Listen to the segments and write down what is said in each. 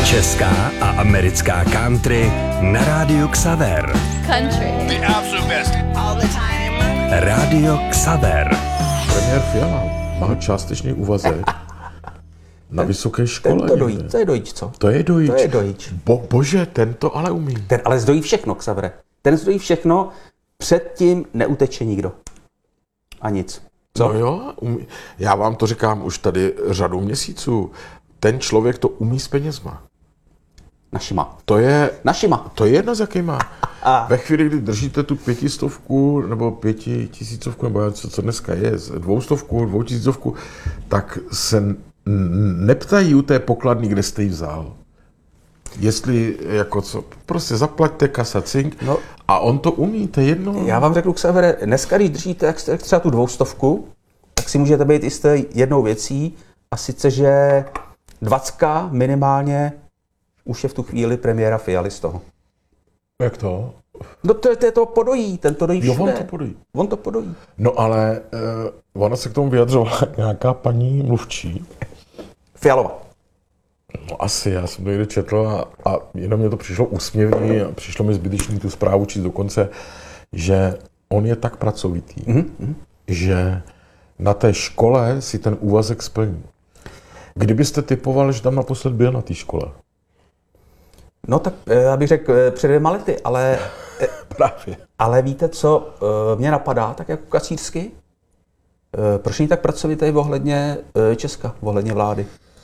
Česká a americká country na rádiu Xaver. Country. The absolute best. All the time. Rádio Xaver. Premiér Fiala má částečný úvazek na vysoké škole. To je dojič, co? To je dojič. To je dojič. Bože, ten to ale umí. Ten ale zdojí všechno, Xavere. Ten zdojí všechno, předtím neuteče nikdo. A nic. Co? No jo, umí. Já vám to říkám už tady řadu měsíců. Ten člověk to umí s penězma. Našima. To je jedno, s jakýma. Ve chvíli, kdy držíte tu 500 nebo 5000, nebo co dneska je, 200, 2000, tak se neptají u té pokladny, kde jste ji vzal. Jestli, jako co, prostě zaplaťte kasa cink, no, a on to umí, to je jedno. Já vám řeknu, Xavere, dneska, když držíte jak třeba tu 200, tak si můžete být jisté jednou věcí, a sice, že 20 minimálně už je v tu chvíli premiéra Fialy z toho. Jak to? No to je to podojí, ten to dojí všude. On to podojí. No ale ona se k tomu vyjadřovala nějaká paní mluvčí. Fialova. No asi, já jsem to někde četl a jenom mě to přišlo úsměvný a přišlo mi zbytečný tu zprávu číst dokonce, že on je tak pracovitý, že na té škole si ten úvazek splní. Kdybyste typoval, že tam naposled byl na té škole? No tak já bych řekl před 2 lety, ale... Právě. Ale víte, co mě napadá, tak jako kacířsky? Proč není tak pracovitý ohledně Česka, ohledně vlády?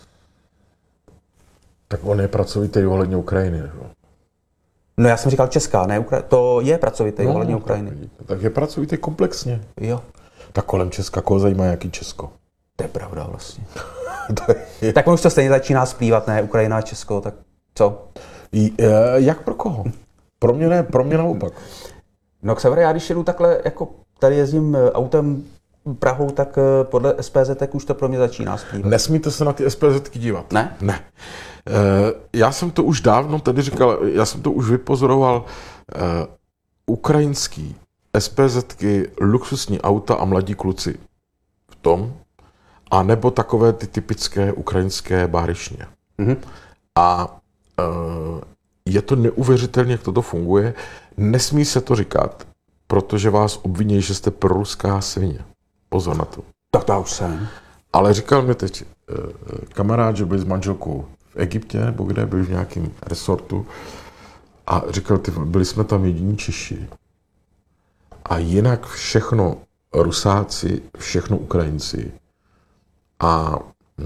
Tak on je pracovitý ohledně Ukrajiny. No já jsem říkal Česká, ne Ukrajina. To je pracovitý ohledně Ukrajiny. Tak je pracovitý komplexně. Jo. Tak kolem Česka, koho zajímá jaký Česko? To je pravda vlastně. Tak on už to stejně začíná splývat, ne? Ukrajina a Česko, tak co? Jak pro koho? Pro mě ne, pro mě naopak. No Xavere, já když jedu takhle, jako tady jezdím autem Prahou, tak podle SPZ tak už to pro mě začíná splývat. Nesmíte se na ty SPZky dívat. Ne? Ne. Já jsem to už dávno tady říkal, já jsem to už vypozoroval. Ukrajinský SPZky, luxusní auta a mladí kluci v tom, a nebo takové ty typické ukrajinské báryšně. Mm-hmm. A je to neuvěřitelné, jak toto funguje. Nesmí se to říkat, protože vás obviní, že jste proruská svině. Pozor na to. Tak to už jsem. Ale říkal mi teď kamarád, že byl s manželkou v Egyptě, nebo kde, byl v nějakém resortu, a říkal, byli jsme tam jediní Češi. A jinak všechno Rusáci, všechno Ukrajinci. A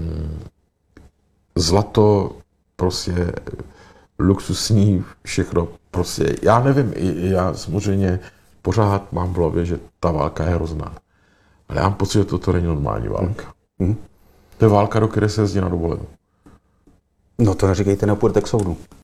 zlato, prostě luxusní, všechno, prostě, já nevím, já samozřejmě pořád mám v hlavě, že ta válka je hrozná. Ale já mám pocit, že toto není normální válka. To je válka, do které se jezdí na dovolenou. No to neříkejte, nepůjdete k soudu.